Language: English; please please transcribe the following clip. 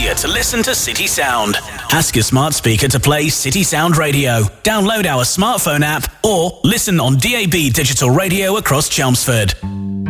easier to listen to City Sound. Ask your smart speaker to play City Sound Radio. Download our smartphone app or listen on DAB digital radio across Chelmsford.